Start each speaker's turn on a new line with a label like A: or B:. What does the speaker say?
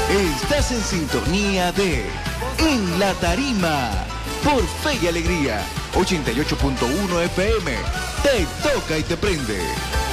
A: Estás en sintonía de En la Tarima por Fe y Alegría 88.1 FM. Te toca y te prende.